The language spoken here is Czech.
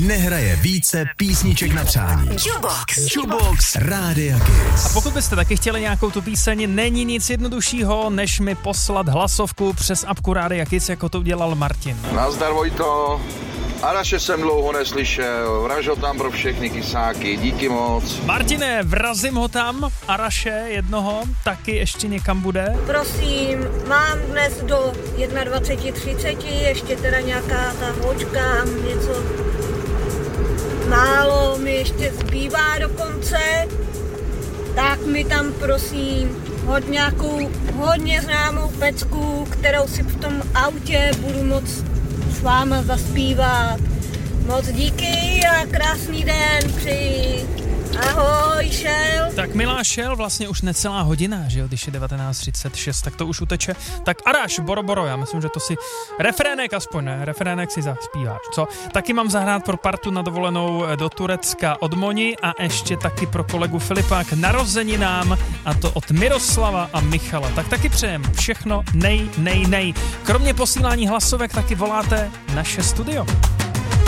nehraje více písniček na přání. Jukebox Rádia Kiss. A pokud byste taky chtěli nějakou tu píseň, není nic jednoduššího, než mi poslat hlasovku přes apku Rádia Kiss, jako to udělal Martin. Nazdar, Vojto. Araše jsem dlouho neslyšel, vraž ho tam pro všechny kysáky, díky moc. Martine, vrazím ho tam, Araše jednoho, taky ještě někam bude. Prosím, mám dnes do 21:30, ještě teda nějaká ta hočka, něco málo mi ještě zbývá do konce, tak mi tam prosím hod nějakou hodně známou pecku, kterou si v tom autě budu moc s váma zaspívat. Moc díky a krásný den přeji. Ahoj, Šel. Tak milá Šel, vlastně už necelá hodina, že jo, když je 19:36, tak to už uteče. Tak Araš, Boro, já myslím, že to si refrének aspoň, ne? Refrének si zaspíváš, co? Taky mám zahrát pro partu na dovolenou do Turecka od Moni a ještě taky pro kolegu Filipa k narozeninám, a to od Miroslava a Michala. Tak taky přejem všechno nej. Kromě posílání hlasovek taky voláte naše studio.